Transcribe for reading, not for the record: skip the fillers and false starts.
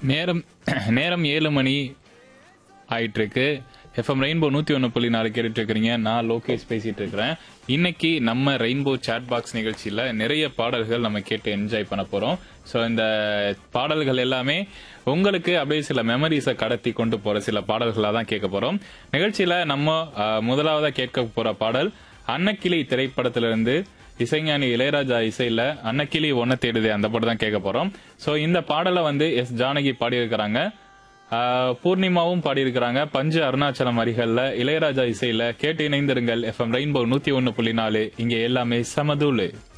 நேரம் நேரம் 7 மணி ஆயிட்டு இருக்கு. எஃப்எம் ரெயின்போ 101.4 கேட்டுட்டு இருக்கிறீங்க. நான் லோகேஷ் பேசிட்டு இருக்கிறேன். இன்னைக்கு நம்ம ரெயின்போ சாட் பாக்ஸ் நிகழ்ச்சியில நிறைய பாடல்கள் நம்ம கேட்டு என்ஜாய் பண்ண போறோம். ஸோ இந்த பாடல்கள் எல்லாமே உங்களுக்கு அப்படியே சில மெமரிஸை கடத்தி கொண்டு போற சில பாடல்களாக தான் கேட்க போறோம். நிகழ்ச்சியில நம்ம முதலாவதா கேட்க போற பாடல் அன்னக்கிளி திரைப்படத்திலிருந்து இசைஞானி இளையராஜா இசையில அன்னக்கிளி ஒன்ன தேடுதே அந்த பாட்டு தான் கேட்க போறோம். ஸோ இந்த பாடலை எஸ் ஜானகி பாடியிருக்கிறாங்க, பூர்ணிமாவும் பாடியிருக்கிறாங்க. பஞ்சு அருணாச்சலம் வரிகள்ல இளையராஜா இசையில கேட்டு இணைந்திருங்கள். எஃப்எம் ரெயின்போ 101.4 இங்க எல்லாமே சமதூளு.